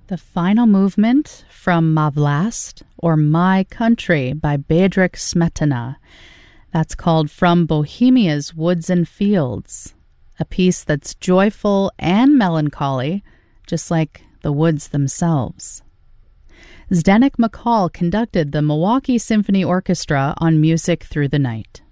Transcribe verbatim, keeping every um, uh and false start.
The final movement from Ma Vlast, or My Country, by Bedřich Smetana. That's called From Bohemia's Woods and Fields, a piece that's joyful and melancholy, just like the woods themselves. Zdeněk McCall conducted the Milwaukee Symphony Orchestra on Music Through the Night.